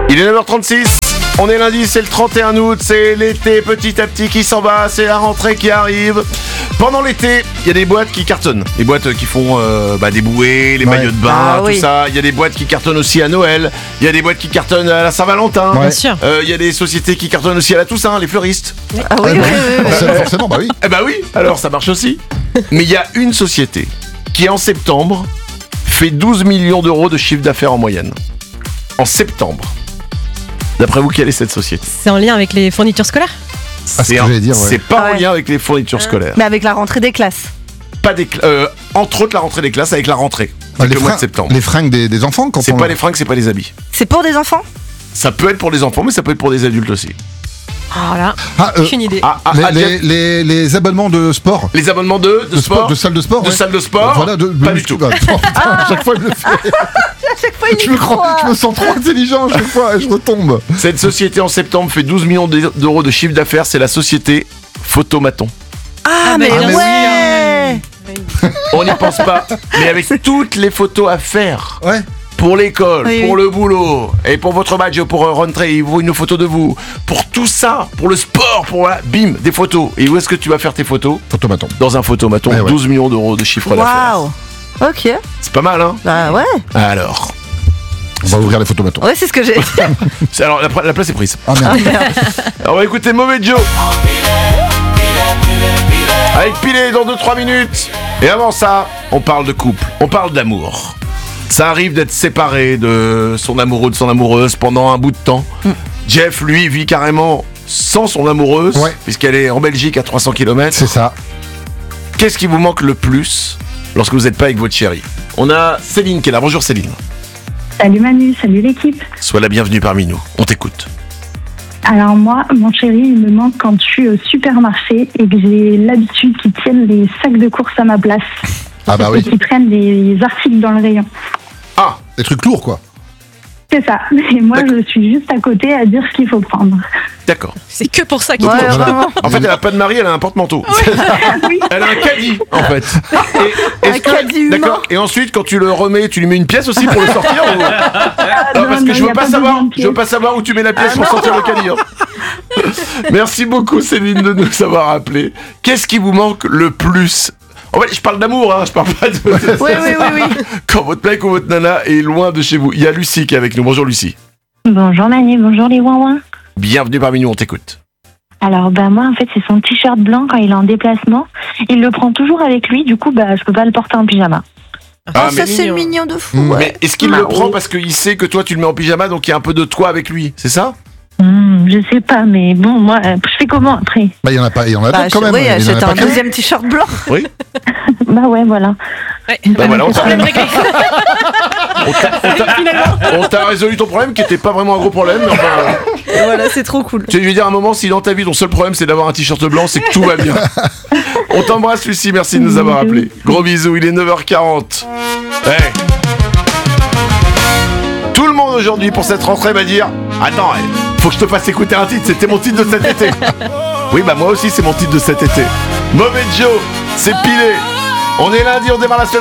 Il est 9h36, on est lundi, c'est le 31 août, c'est l'été petit à petit qui s'en va, c'est la rentrée qui arrive. Pendant l'été, il y a des boîtes qui cartonnent, des boîtes qui font des bouées, les maillots de bain, tout ça. Il y a des boîtes qui cartonnent aussi à Noël, il y a des boîtes qui cartonnent à la Saint-Valentin. Bien sûr. Il y a des sociétés qui cartonnent aussi à la Toussaint, les fleuristes. Ah oui, Forcément, bah oui. Eh bah oui, alors ça marche aussi. Mais il y a une société qui en septembre fait 12 millions d'euros de chiffre d'affaires en moyenne. En septembre. D'après vous, quelle est cette société ? C'est en lien avec les fournitures scolaires ? Ah, c'est ce que j'allais dire, ouais. C'est pas en lien avec les fournitures scolaires. Mais avec la rentrée des classes. Pas entre autres la rentrée des classes avec la rentrée. Avec le mois de septembre. Les fringues des enfants quand C'est on... pas les fringues, c'est pas les habits. C'est pour des enfants ? Ça peut être pour les enfants, mais ça peut être pour des adultes aussi. Voilà, aucune idée. Les abonnements de sport. Les abonnements de sport, de salles de sport. de salles de sport. Voilà, pas du tout. À chaque fois, il me le fait. À chaque fois, il Je me sens trop intelligent à chaque fois et je retombe. Cette société en septembre fait 12 millions d'euros de chiffre d'affaires. C'est la société Photomaton. Ah, mais bien ouais. On n'y pense pas, mais avec toutes les photos à faire. Ouais. Pour l'école, Oui. pour le boulot, et pour votre match, pour rentrer, il faut une photo de vous. Pour tout ça, pour le sport, pour voilà, bim, des photos. Et où est-ce que tu vas faire tes photos ? Photomaton. Dans un photomaton, Ouais. 12 millions d'euros de chiffre d'affaires. Waouh. Ok. C'est pas mal, hein ? Bah ouais. Alors, On va ouvrir les photomatons. Ouais, c'est ce que j'ai. alors la place est prise. Ah merde. Alors, on va écouter Mauvais Joe. Avec Pilé dans 2-3 minutes. Et avant ça, on parle de couple, on parle d'amour. Ça arrive d'être séparé de son amoureux, de son amoureuse pendant un bout de temps. Jeff, lui, vit carrément sans son amoureuse, Ouais. puisqu'elle est en Belgique à 300 km. C'est ça. Qu'est-ce qui vous manque le plus lorsque vous n'êtes pas avec votre chérie ? On a Céline qui est là. Bonjour Céline. Salut Manu, salut l'équipe. Sois la bienvenue parmi nous. On t'écoute. Alors moi, mon chéri, il me manque quand je suis au supermarché et que j'ai l'habitude qu'il tienne les sacs de course à ma place Ah bah et oui. qu'il prenne des articles dans le rayon. Ah, Des trucs lourds quoi. C'est ça. Et moi, D'accord. je suis juste à côté à dire ce qu'il faut prendre. d'accord. C'est que pour ça qu'il Ouais, faut. vraiment. En fait, elle a pas de mari, elle a un porte-manteau. Elle a un caddie, en fait. Un caddie humain. D'accord. Et ensuite, quand tu le remets, tu lui mets une pièce aussi pour le sortir ou... Non, parce que je veux pas savoir où tu mets la pièce pour sortir le caddie. Hein. Merci beaucoup, Céline, de nous avoir appelé. Qu'est-ce qui vous manque le plus ? En fait, je parle d'amour, hein, je parle pas de... Oui. Quand votre mec ou votre nana est loin de chez vous. Il y a Lucie qui est avec nous. Bonjour Lucie. Bonjour Manu, bonjour les ouin-ouin. Bienvenue parmi nous, on t'écoute. Alors moi, en fait, c'est son t-shirt blanc quand il est en déplacement. Il le prend toujours avec lui, du coup, je peux pas le porter en pyjama. Ah, Oh, ça c'est mignon de fou. Mmh. Ouais. Mais est-ce qu'il le prend parce qu'il sait que toi tu le mets en pyjama, donc il y a un peu de toi avec lui, c'est ça ? Je sais pas, mais bon, moi, je fais comment après ? Bah il y en a pas, quand même. Oui, Il y en a achète pas un qu'un. deuxième t-shirt blanc. Oui. Bah ouais, voilà. Ouais. Bah voilà, Problème réglé. on t'a résolu ton problème qui était pas vraiment un gros problème. Mais enfin, Et voilà, c'est trop cool. tu veux dire à un moment, si dans ta vie ton seul problème c'est d'avoir un t-shirt blanc, c'est que tout va bien. On t'embrasse Lucie, merci de nous avoir appelé. Gros bisous, il est 9h40. Hey. Tout le monde aujourd'hui pour cette rentrée va dire attends, faut que je te fasse écouter un titre, c'était mon titre de cet été. Oui, bah moi aussi c'est mon titre de cet été. Mauvais Joe, c'est Pilé. On est lundi, on démarre la semaine.